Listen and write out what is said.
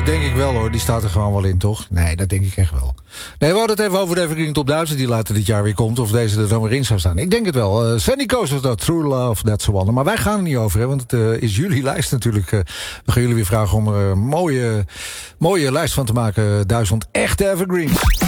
dat denk ik wel hoor. Die staat er gewoon wel in, toch? Nee, dat denk ik echt wel. Nee, we hadden het even over de Evergreen Top 1000 die later dit jaar weer komt. Of deze er dan weer in zou staan. Ik denk het wel. Sandy Coast was dat. True Love, That's the One. Maar wij gaan er niet over, hè, want het is jullie lijst natuurlijk. We gaan jullie weer vragen om er een mooie lijst van te maken. 1000 echte Evergreens.